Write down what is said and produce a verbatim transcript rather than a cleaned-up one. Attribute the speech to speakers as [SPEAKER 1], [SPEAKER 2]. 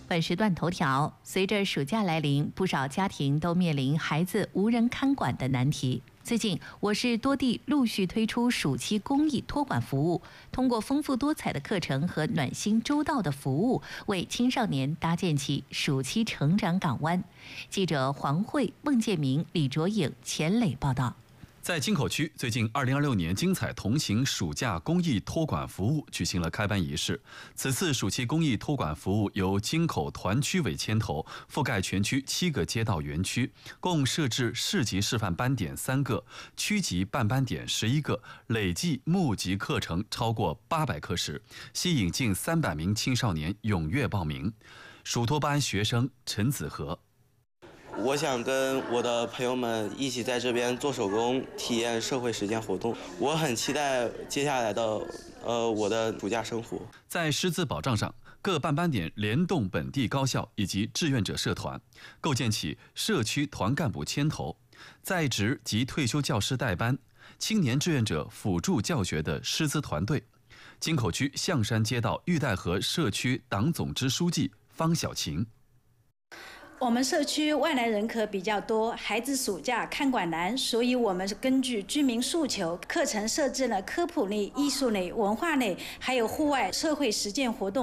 [SPEAKER 1] 本时段头条：随着暑假来临，不少家庭都面临孩子无人看管的难题。最近，我市多地陆续推出暑期公益托管服务，通过丰富多彩的课程和暖心周到的服务，为青少年搭建起暑期成长港湾。记者黄慧、孟建明、李卓颖、钱磊报道。
[SPEAKER 2] 在京口区，最近二零二六年精彩同行暑假公益托管服务举行了开班仪式。此次暑期公益托管服务由京口团区委牵头，覆盖全区七个街道园区，共设置市级示范班点三个，区级办班点十一个，累计募集课程超过八百课时，吸引近三百名青少年踊跃报名。暑托班学生陈子和。
[SPEAKER 3] 我想跟我的朋友们一起在这边做手工，体验社会实践活动。我很期待接下来的呃我的暑假生活。
[SPEAKER 2] 在师资保障上，各办班点联动本地高校以及志愿者社团，构建起社区团干部牵头、在职及退休教师带班、青年志愿者辅助教学的师资团队。京口区象山街道玉带河社区党总支书记方小琴。
[SPEAKER 4] 我们社区外来人口比较多，孩子暑假看管难，所以我们是根据居民诉求，课程设置了科普类、艺术类、文化类，还有户外社会实践活动。